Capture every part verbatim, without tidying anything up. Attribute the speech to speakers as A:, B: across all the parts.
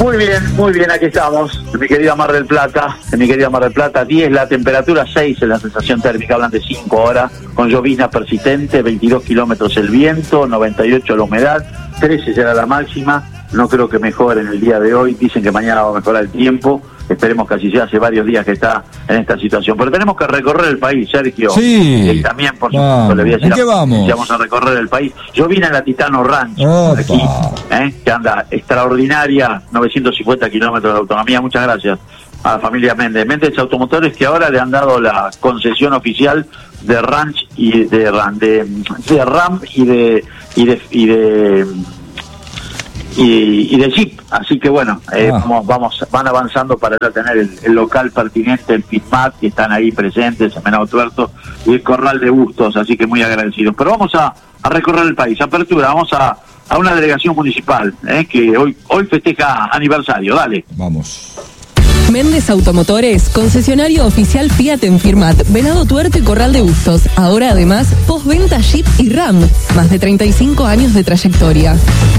A: Muy bien, muy bien, aquí estamos, en mi querida Mar del Plata, en mi querida Mar del Plata, diez la temperatura, seis en la sensación térmica, hablan de cinco horas, con llovizna persistente, veintidós kilómetros el viento, noventa y ocho la humedad, trece será la máxima, no creo que mejore en el día de hoy, dicen que mañana va a mejorar el tiempo, esperemos que así sea, hace varios días que está en esta situación, pero tenemos que recorrer el país, Sergio.
B: Sí.
A: Y también, por supuesto, le voy a decir,
B: ¿en qué vamos?
A: vamos a recorrer el país. Yo vine a la Titano Ranch,
B: Opa.
A: aquí, ¿eh? que anda extraordinaria, novecientos cincuenta kilómetros de autonomía, muchas gracias a la familia Méndez. Méndez Automotores, que ahora le han dado la concesión oficial de Ranch y de Ram, de, de Ram y de y de y de y, y de Jeep, así que bueno, eh,
B: ah.
A: vamos, vamos van avanzando para ya tener el, el local pertinente, el FITMAT, que están ahí presentes, el Menado Tuerto y el Corral de Bustos, así que muy agradecidos. Pero vamos a, a recorrer el país, apertura, vamos a, a una delegación municipal, eh, que hoy hoy festeja aniversario, dale.
B: Vamos.
C: Méndez Automotores, concesionario oficial Fiat en Firmat, Venado Tuerto y Corral de Bustos. Ahora además, postventa Jeep y Ram. Más de treinta y cinco años de trayectoria.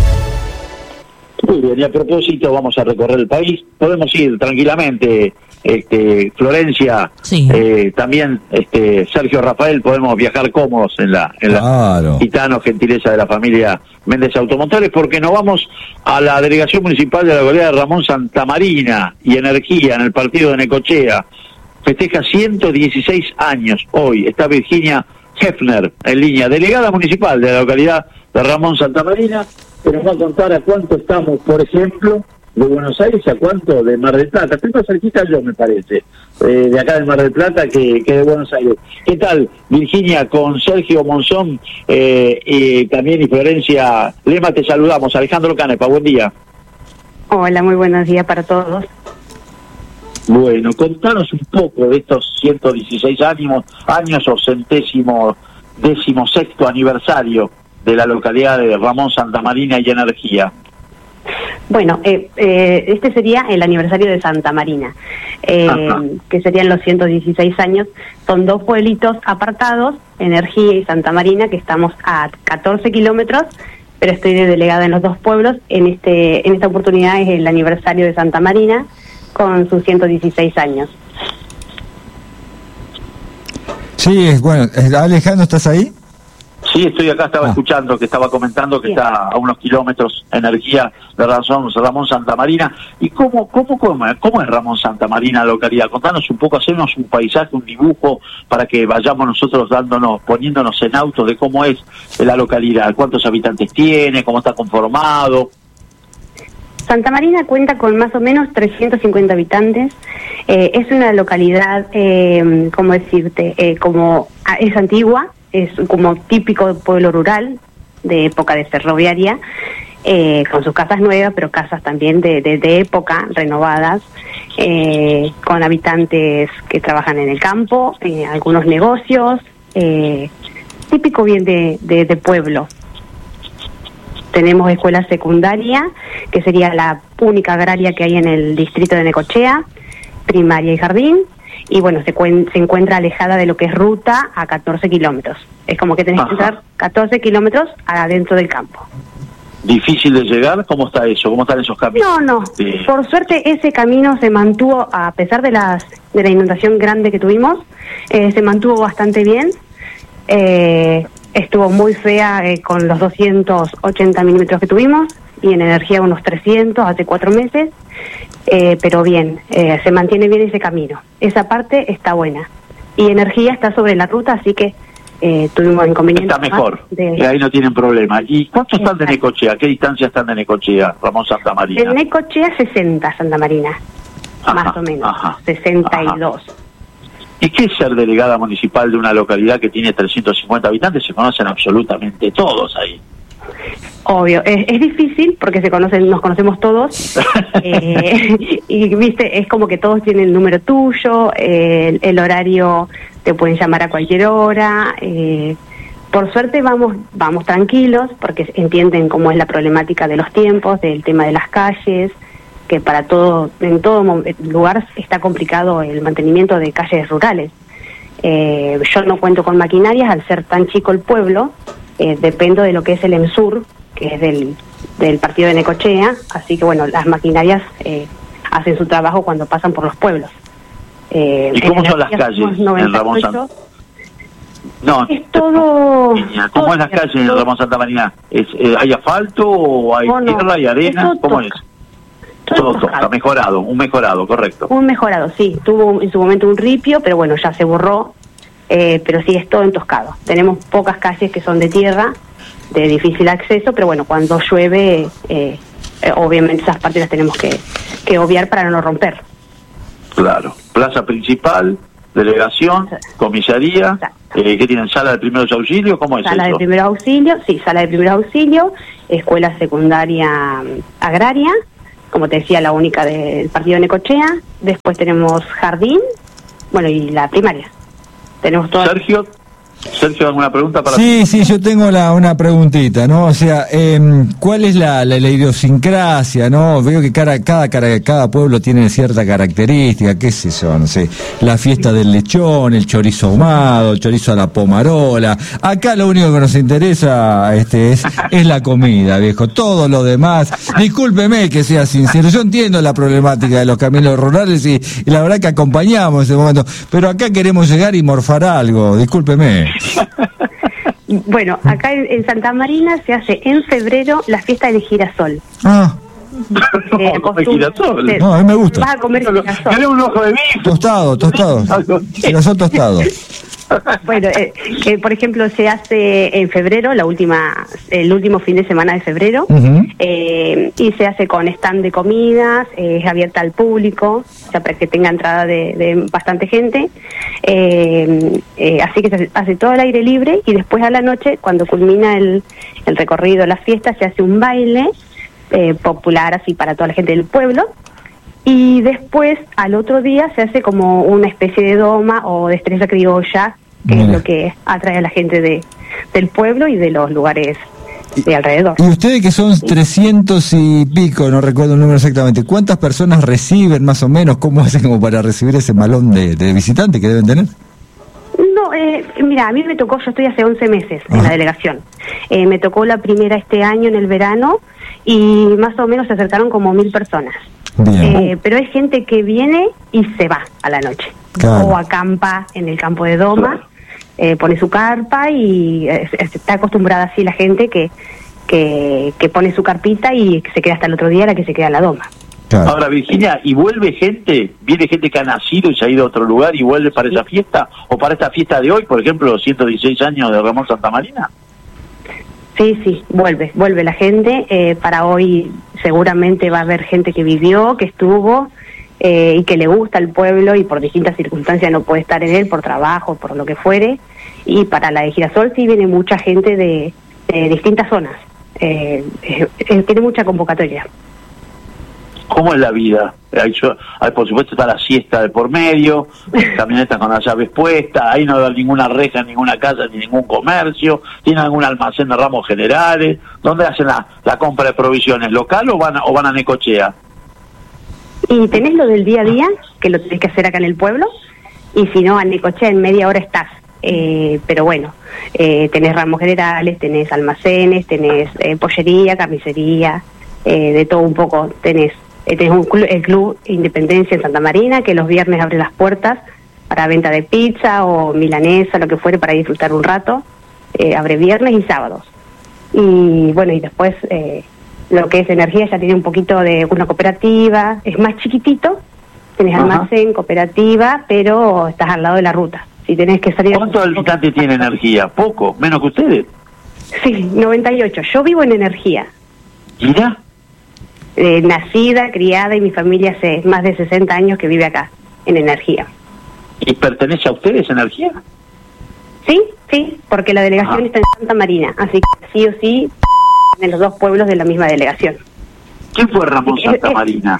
A: Muy bien, y a propósito vamos a recorrer el país, podemos ir tranquilamente, este, Florencia,
D: sí.
A: eh, también este, Sergio Rafael, podemos viajar cómodos en la, en
B: Claro.
A: la Titano, gentileza de la familia Méndez Automotores, porque nos vamos a la delegación municipal de la localidad de Ramón Santamarina y Energía en el partido de Necochea. Festeja ciento dieciséis años hoy, está Virginia Hefner en línea, delegada municipal de la localidad de Ramón Santamarina, que nos va a contar a cuánto estamos, por ejemplo, de Buenos Aires, a cuánto de Mar del Plata. Estoy más cerquita yo, me parece, eh, de acá de Mar del Plata que, que de Buenos Aires. ¿Qué tal, Virginia? Con Sergio Monzón eh, y también y Florencia Lema te saludamos. Alejandro Canepa, buen día.
E: Hola, muy buenos días para todos.
A: Bueno, contanos un poco de estos ciento dieciséis años, años o centésimo, décimo sexto aniversario de la localidad de Ramón Santamarina y Energía.
E: Bueno, eh, eh, este sería el aniversario de Santa Marina, eh, que serían los ciento dieciséis años. Son dos pueblitos apartados, Energía y Santa Marina, que estamos a catorce kilómetros, pero estoy de delegada en los dos pueblos. En este en esta oportunidad es el aniversario de Santa Marina, con sus ciento dieciséis años.
B: Sí, es bueno. Alejandro, ¿estás ahí?
A: Sí, estoy acá, estaba
B: ah.
A: escuchando que estaba comentando que Bien. está a unos kilómetros Energía de Ramón, Ramón Santamarina. ¿Y cómo, cómo, cómo, cómo es Ramón Santamarina la localidad? Contanos un poco, hacernos un paisaje, un dibujo, para que vayamos nosotros dándonos, poniéndonos en auto de cómo es la localidad, cuántos habitantes tiene, cómo está conformado.
E: Santa Marina cuenta con más o menos trescientos cincuenta habitantes. Eh, es una localidad, eh, ¿cómo decirte? Eh, como es antigua, es como típico pueblo rural de época de ferroviaria, eh, con sus casas nuevas, pero casas también de, de, de época, renovadas, eh, con habitantes que trabajan en el campo, eh, algunos negocios, eh, típico bien de, de, de pueblo. Tenemos escuela secundaria, que sería la única agraria que hay en el distrito de Necochea, primaria y jardín, y bueno, se, cuen- se encuentra alejada de lo que es ruta a catorce kilómetros. Es como que tenés Ajá. que entrar catorce kilómetros adentro del campo.
A: ¿Difícil de llegar? ¿Cómo está eso? ¿Cómo están esos caminos?
E: No, no. Sí. Por suerte ese camino se mantuvo, a pesar de, las, de la inundación grande que tuvimos, eh, se mantuvo bastante bien. Eh, estuvo muy fea eh, con los doscientos ochenta milímetros que tuvimos, y en Energía unos trescientos hace cuatro meses. Eh, pero bien, eh, se mantiene bien ese camino. Esa parte está buena. Y Energía está sobre la ruta, así que eh, tuvimos inconvenientes.
A: Está mejor, de... ahí no tienen problema. ¿Y cuántos están de Necochea? ¿Qué distancia están de Necochea, Ramón Santamarina?
E: De Necochea sesenta, Santa Marina,
A: ajá,
E: más o menos,
A: ajá,
E: sesenta y dos.
A: Ajá. ¿Y qué es ser delegada municipal de una localidad que tiene trescientos cincuenta habitantes? Se conocen absolutamente todos ahí.
E: Obvio, es, es difícil porque se conocen, nos conocemos todos, eh, y viste, es como que todos tienen el número tuyo, eh, el, el horario te pueden llamar a cualquier hora. Eh, por suerte vamos vamos tranquilos porque entienden cómo es la problemática de los tiempos, del tema de las calles, que para todo en todo lugar está complicado el mantenimiento de calles rurales. Eh, yo no cuento con maquinarias al ser tan chico el pueblo. Eh, dependo de lo que es el EMSUR, que es del del partido de Necochea, así que bueno, las maquinarias eh, hacen su trabajo cuando pasan por los pueblos.
A: Eh, ¿Y cómo son las calles en Ramón Santa? No,
E: es todo.
A: ¿Cómo todo, es las calles en Ramón Santa Marina? ¿Es, eh, ¿Hay asfalto o hay no, tierra y arena? ¿Cómo tosca. es? Todo, todo está mejorado, un mejorado, correcto.
E: Un mejorado, sí. Tuvo en su momento un ripio, pero bueno, ya se borró. Eh, pero sí, es todo entoscado. Tenemos pocas calles que son de tierra, de difícil acceso, pero bueno, cuando llueve, eh, eh, obviamente esas partes las tenemos que, que obviar para no romper.
A: Claro. Plaza principal, delegación, comisaría, eh, ¿qué tienen? ¿Sala de primeros auxilios? ¿Cómo es
E: Sala
A: eso?
E: de primeros auxilios, sí, sala de primeros auxilios, escuela secundaria agraria, como te decía, la única del partido de Necochea. Después tenemos jardín, bueno, y la primaria. Tenemos todo.
A: Sergio, Sergio, ¿alguna pregunta para
B: Sí,
A: ti?
B: sí, yo tengo la, una preguntita, ¿no? O sea, eh, ¿cuál es la, la, la idiosincrasia, no? Veo que cada, cada, cada pueblo tiene cierta característica, ¿qué es eso? No sé, la fiesta del lechón, el chorizo ahumado, el chorizo a la pomarola. Acá lo único que nos interesa este, es, es la comida, viejo. Todo lo demás, discúlpeme que sea sincero, yo entiendo la problemática de los caminos rurales y, y la verdad que acompañamos ese momento, pero acá queremos llegar y morfar algo, discúlpeme.
E: Bueno, acá en, en Santa Marina se hace en febrero la fiesta del girasol.
B: Ah.
E: Eh,
A: no, comer girasol.
E: Te,
B: no, a mí me gusta.
E: Vas a comer girasol.
A: Dale un ojo de bife.
B: Tostado, tostado. Girasol tostado.
E: Bueno, eh, eh, por ejemplo, se hace en febrero, la última, el último fin de semana de febrero, uh-huh. eh, y se hace con stand de comidas, eh, es abierta al público, o sea, para que tenga entrada de, de bastante gente, eh, eh, así que se hace todo al aire libre, y después a la noche, cuando culmina el, el recorrido, la fiesta, se hace un baile eh, popular así para toda la gente del pueblo. Y después, al otro día, se hace como una especie de doma o de estrella criolla, que Mira. es lo que atrae a la gente de del pueblo y de los lugares de alrededor.
B: Y ustedes que son trescientos y pico, no recuerdo el número exactamente, ¿cuántas personas reciben más o menos? ¿Cómo hacen como para recibir ese malón de, de visitantes que deben tener?
E: No, eh, mira, a mí me tocó, yo estoy hace once meses en Ajá. la delegación. Eh, me tocó la primera este año en el verano y más o menos se acercaron como mil personas. Eh, pero hay gente que viene y se va a la noche, claro. o acampa en el campo de Doma, eh, pone su carpa y eh, está acostumbrada así la gente que, que que pone su carpita y se queda hasta el otro día la que se queda en la Doma.
A: Claro. Ahora, Virginia, ¿y vuelve gente? ¿Viene gente que ha nacido y se ha ido a otro lugar y vuelve para esa fiesta? ¿O para esta fiesta de hoy, por ejemplo, los ciento dieciséis años de Ramón Santa Marina?
E: Sí, sí, vuelve, vuelve la gente. Eh, para hoy seguramente va a haber gente que vivió, que estuvo eh, y que le gusta el pueblo y por distintas circunstancias no puede estar en él, por trabajo, por lo que fuere. Y para la de Girasol sí viene mucha gente de, de distintas zonas. Eh, eh, eh, tiene mucha convocatoria.
A: ¿Cómo es la vida? Hay, hay, por supuesto está la siesta de por medio, camionetas con las llaves puestas, ahí no hay ninguna reja, ninguna casa, ni ningún comercio, tienen algún almacén de ramos generales. ¿Dónde hacen la, la compra de provisiones? ¿Local o van a, o van a Necochea?
E: Y tenés lo del día a día, que lo tenés que hacer acá en el pueblo, y si no, a Necochea en media hora estás. Eh, pero bueno, eh, tenés ramos generales, tenés almacenes, tenés eh, pollería, carnicería, eh, de todo un poco tenés. Tenés un club, el Club Independencia en Santa Marina, que los viernes abre las puertas para venta de pizza o milanesa, lo que fuere, para disfrutar un rato. Eh, abre viernes y sábados. Y bueno, y después eh, lo que es energía ya tiene un poquito de una cooperativa, es más chiquitito, tenés Ajá. almacén, cooperativa, pero estás al lado de la ruta. Si tenés que salir...
A: ¿Cuánto habitante tiene energía? ¿Poco? ¿Menos que ustedes?
E: Sí, noventa y ocho. Yo vivo en energía.
A: ¿Mira?
E: Eh, nacida, criada, y mi familia hace más de sesenta años que vive acá, en energía.
A: ¿Y pertenece a ustedes energía?
E: Sí, sí, porque la delegación ah. está en Santa Marina, así que sí o sí, en los dos pueblos de la misma delegación.
A: ¿Quién fue Ramón Santa Marina?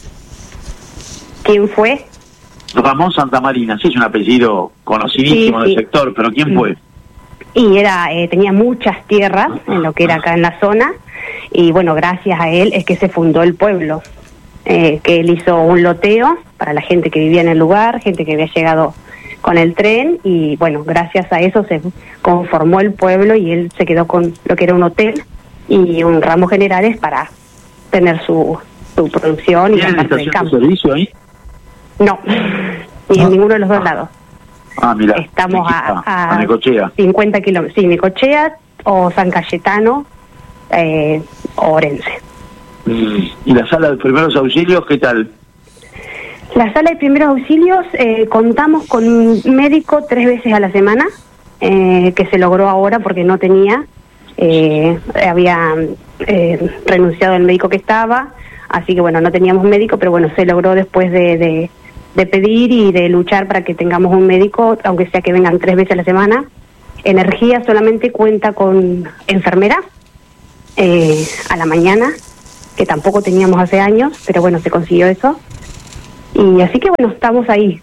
E: ¿Quién fue?
A: Ramón Santa Marina, sí, es un apellido conocidísimo sí, sí. del sector, pero ¿quién fue?
E: Y era eh, tenía muchas tierras en lo que era acá en la zona, y bueno, gracias a él es que se fundó el pueblo, eh, que él hizo un loteo para la gente que vivía en el lugar, gente que había llegado con el tren, y bueno, gracias a eso se conformó el pueblo y él se quedó con lo que era un hotel, y un ramo generales para tener su, su producción y la parte del campo.
A: ¿Tienen servicio ahí?
E: No, ni
B: ¿Ah?
E: en ninguno de los dos lados.
A: Ah, mira.
E: Estamos a, a,
A: a Necochea.
E: cincuenta kilómetros, sí, Necochea o San Cayetano eh, o Orense.
A: ¿Y la sala de primeros auxilios qué tal?
E: La sala de primeros auxilios, eh, contamos con un médico tres veces a la semana, eh, que se logró ahora porque no tenía, eh, había eh, renunciado el médico que estaba, así que bueno, no teníamos médico, pero bueno, se logró después de, de, de pedir y de luchar para que tengamos un médico, aunque sea que vengan tres veces a la semana. Energía solamente cuenta con enfermera eh, a la mañana, que tampoco teníamos hace años, pero bueno, se consiguió eso. Y así que bueno, estamos ahí.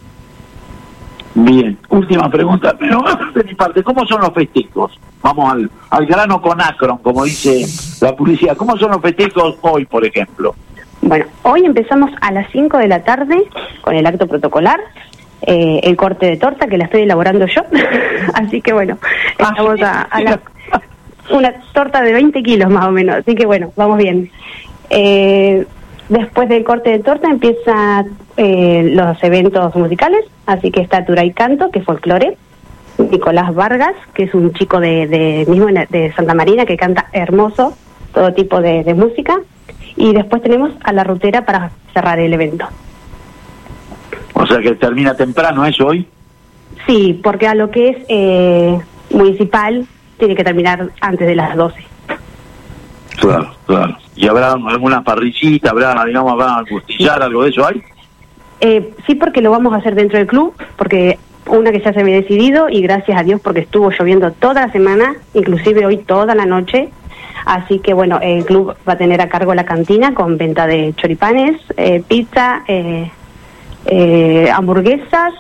A: Bien, última pregunta, pero de mi parte, ¿cómo son los festejos? Vamos al, al grano con Akron, como dice la publicidad. ¿Cómo son los festejos hoy, por ejemplo?
E: Bueno, hoy empezamos a las cinco de la tarde con el acto protocolar, eh, el corte de torta, que la estoy elaborando yo. Así que bueno, estamos a, a la, una torta de veinte kilos más o menos, así que bueno, vamos bien. Eh... Después del corte de torta empiezan eh, los eventos musicales, así que está Turay Canto, que es folclore, Nicolás Vargas, que es un chico de, de mismo de Santa Marina, que canta hermoso, todo tipo de, de música, y después tenemos a La Rutera para cerrar el evento.
A: O sea que termina temprano eso hoy.
E: Sí, porque a lo que es eh, municipal tiene que terminar antes de las doce.
A: Claro, claro. ¿Y habrá alguna parrillita, habrá, digamos, habrá costillar, algo de eso hay?
E: Eh, sí, porque lo vamos a hacer dentro del club, porque una que ya se había decidido, y gracias a Dios porque estuvo lloviendo toda la semana, inclusive hoy toda la noche, así que bueno, el club va a tener a cargo la cantina con venta de choripanes, eh, pizza, eh, eh, hamburguesas,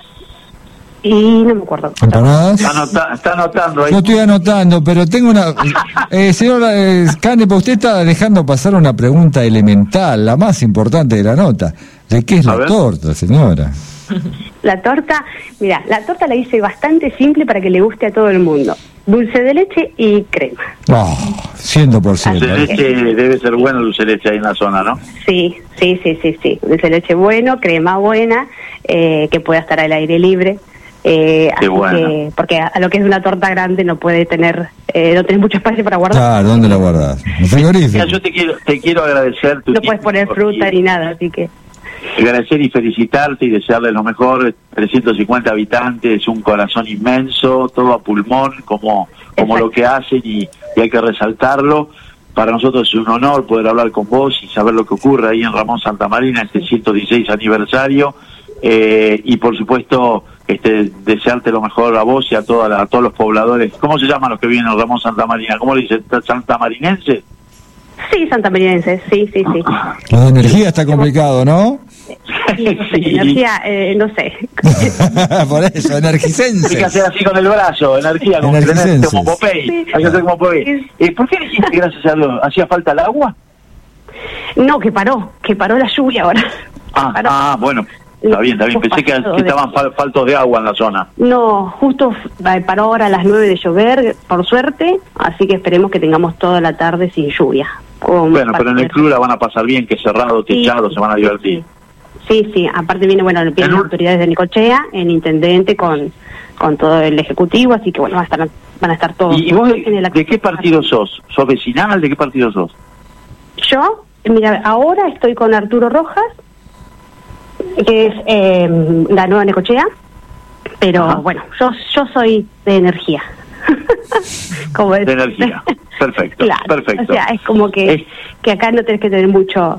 E: y no me acuerdo.
B: ¿Empanadas?
A: Está, anota, está anotando ahí.
B: Yo estoy anotando, pero tengo una... Eh, señora eh, Canepa, usted está dejando pasar una pregunta elemental, la más importante de la nota. ¿De qué es
A: A
B: la
A: ver.
B: torta, señora?
E: La torta, mira, la torta la hice bastante simple para que le guste a todo el mundo. Dulce de leche y crema.
B: Oh, cien por ciento.
A: Dulce de leche, debe ser bueno el dulce de leche ahí en la zona, ¿no?
E: Sí, sí, sí, sí, sí. Dulce de leche bueno, crema buena, eh, que pueda estar al aire libre. Eh, así
A: bueno.
E: que, porque a, a lo que es una torta grande no puede tener, eh, no tenés mucho espacio para guardar.
B: Claro, ¿dónde la guardás? ¿En el frigorífico?
A: Mira, yo te quiero, te quiero agradecer tu
E: No puedes poner
A: tiempo
E: fruta
A: y-
E: ni nada, así que...
A: Agradecer y felicitarte y desearle lo mejor. trescientos cincuenta habitantes, un corazón inmenso, todo a pulmón, como, como lo que hacen, y, y hay que resaltarlo. Para nosotros es un honor poder hablar con vos y saber lo que ocurre ahí en Ramón Santa Marina, este ciento dieciséis aniversario. Eh, y por supuesto, este, desearte lo mejor a vos y a, toda la, a todos los pobladores. ¿Cómo se llaman los que vienen a Ramón Santa Marina? ¿Cómo le dicen? ¿Santamarinenses?
E: Sí, santamarinenses, sí, sí, sí.
B: Lo de energía está complicado, ¿no?
E: Sí, no sé, energía, eh, no sé.
B: Por eso,
A: Hay que
B: energicense.
A: hacer así con el brazo, energía, como,
B: Energicenses.
A: como Popeye.
E: Sí.
A: Hay que hacer como Popeye. Eh, ¿Por qué dijiste que gracias a Dios hacía falta el agua?
E: No, que paró, que paró la lluvia ahora.
A: Ah,
E: Paró.
A: ah, bueno, está bien, está bien. Pensé que,
E: Pasado
A: que
E: de-
A: estaban fal- faltos de agua en la zona.
E: No, justo eh, paró ahora a las nueve de llover, por suerte, así que esperemos que tengamos toda la tarde sin lluvia. Con
A: Bueno, pero en el
E: parte-
A: club la van a pasar bien, que cerrado,
E: Sí,
A: techado, se van a
E: sí,
A: divertir.
E: Sí, sí, aparte viene, bueno, vienen
A: En
E: las
A: un-
E: autoridades de Necochea, el intendente con, con todo el ejecutivo, así que bueno, van a estar, van a estar todos.
A: ¿Y, y vos de,
E: en el acto.
A: de qué partido sos? ¿Sos vecinal? ¿De qué partido sos?
E: Yo, mira, ahora estoy con Arturo Rojas, que es eh, la nueva Necochea, pero
A: Ajá.
E: bueno, yo yo soy de energía. Como es.
A: De energía. Perfecto,
E: Claro,
A: perfecto.
E: o sea, es como que,
A: Es-
E: que acá no tenés que tener mucho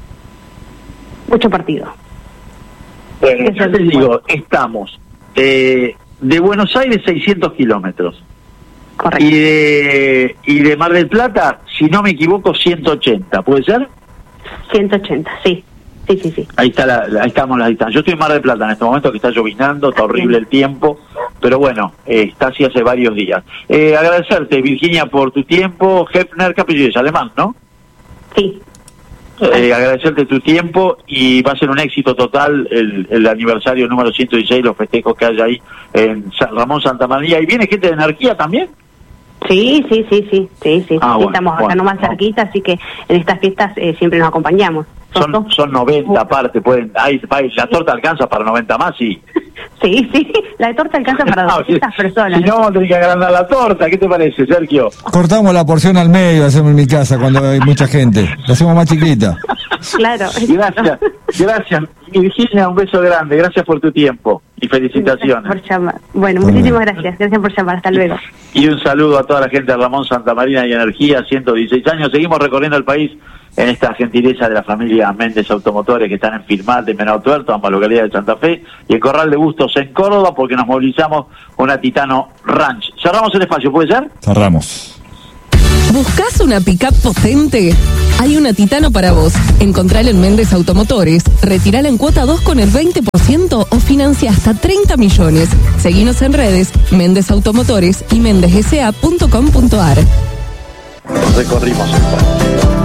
E: mucho partido.
A: Bueno,
E: Eso
A: yo
E: es
A: te
E: muy
A: digo,
E: bueno.
A: estamos eh, de Buenos Aires seiscientos kilómetros.
E: Correcto.
A: Y de, y de Mar del Plata, si no me equivoco, ciento ochenta, ¿puede ser?
E: ciento ochenta, sí. Sí, sí, sí.
A: Ahí está la, la- ahí estamos la distancia. Yo estoy en Mar del Plata en este momento, que está llovinando, está horrible el tiempo, pero bueno, eh, está así hace varios días. Eh, agradecerte, Virginia, por tu tiempo. Hefner, ¿qué apellido es? Alemán, ¿no?
E: Sí.
A: Eh, agradecerte tu tiempo, y va a ser un éxito total el, el aniversario número ciento dieciséis, los festejos que hay ahí en San Ramón Santa María. ¿Y viene gente de energía también?
E: Sí, sí, sí, sí, sí, sí.
A: Ah,
E: Sí,
A: bueno,
E: estamos acá
A: bueno,
E: nomás
A: bueno.
E: cerquita, así que en estas fiestas eh, siempre nos acompañamos.
A: Son,
E: dos-
A: son noventa aparte, pueden, ahí, ahí, la torta alcanza para noventa más y...
E: Sí, sí, la de torta alcanza para
A: No,
E: doscientas
A: si-
E: personas.
A: Si no, vamos a tener que agrandar la torta, ¿qué te parece, Sergio?
B: Cortamos la porción al medio, hacemos en mi casa cuando hay mucha gente. La hacemos más chiquita.
E: Claro.
A: Gracias, gracias. Virginia, un beso grande, gracias por tu tiempo y
E: Gracias
A: felicitaciones.
E: por llamar. Bueno,
B: Bueno.
E: muchísimas gracias. Gracias por llamar. Hasta luego.
A: Y un saludo a toda la gente de Ramón Santamarina y Energía, ciento dieciséis años. Seguimos recorriendo el país en esta gentileza de la familia Méndez Automotores, que están en Firmat, en Venado Tuerto, ambas localidades de Santa Fe, y en Corral de Bustos en Córdoba, porque nos movilizamos con una Titano Ranch. Cerramos el espacio, ¿puede ser?
B: Cerramos.
C: ¿Buscás una pick-up potente? Hay una Titano para vos. Encontrala en Méndez Automotores, retirala en cuota dos con el veinte por ciento o financia hasta treinta millones. Seguinos en redes, Méndez Automotores y méndez s a punto com punto a r.
A: Recorrimos el país.